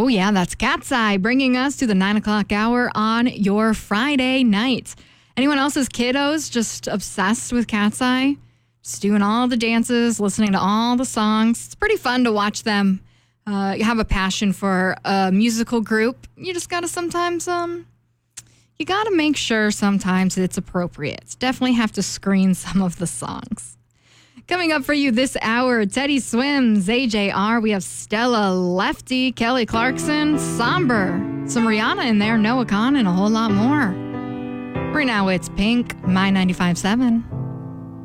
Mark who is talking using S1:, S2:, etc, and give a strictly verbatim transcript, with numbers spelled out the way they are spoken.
S1: Oh, yeah, that's Cat's Eye bringing us to the nine o'clock hour on your Friday night. Anyone else's kiddos just obsessed with Cat's Eye? Just doing all the dances, listening to all the songs. It's pretty fun to watch them. Uh, you have a passion for a musical group. You just got to sometimes, um, you got to make sure sometimes that it's appropriate. Definitely have to screen some of the songs. Coming up for you this hour, Teddy Swims, A J R. We have Stella Lefty, Kelly Clarkson, Somber, some Rihanna in there, Noah Khan, and a whole lot more. Right now, it's Pink, My ninety-five point seven.